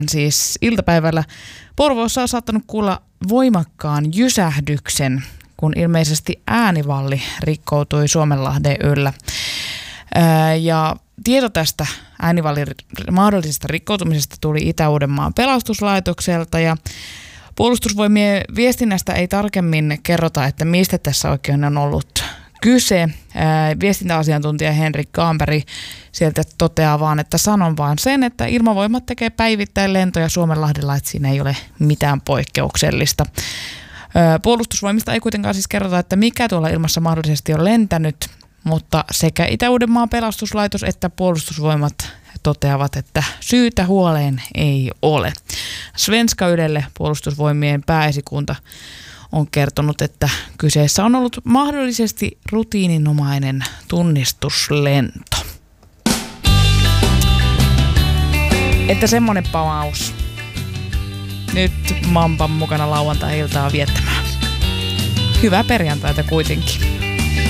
Siis iltapäivällä Porvoossa on saattanut kuulla voimakkaan jysähdyksen, kun ilmeisesti äänivalli rikkoutui Suomenlahden yllä. Ja tieto tästä äänivallin mahdollisesta rikkoutumisesta tuli Itä-Uudenmaan pelastuslaitokselta ja Puolustusvoimien viestinnästä ei tarkemmin kerrota, että mistä tässä oikein on ollut kyse. Viestintäasiantuntija Henrik Kahnberg sieltä toteaa vaan, että sanon vaan sen, että Ilmavoimat tekee päivittäin lentoja Suomenlahdella, että siinä ei ole mitään poikkeuksellista. Puolustusvoimista ei kuitenkaan siis kerrota, että mikä tuolla ilmassa mahdollisesti on lentänyt, mutta sekä Itä-Uudenmaan pelastuslaitos että Puolustusvoimat toteavat, että syytä huoleen ei ole. Svenska Ylelle Puolustusvoimien pääesikunta on kertonut, että kyseessä on ollut mahdollisesti rutiininomainen tunnistuslento. Että semmonen pamaus. Nyt Mampan mukana lauantai-iltaa viettämään. Hyvää perjantaita kuitenkin.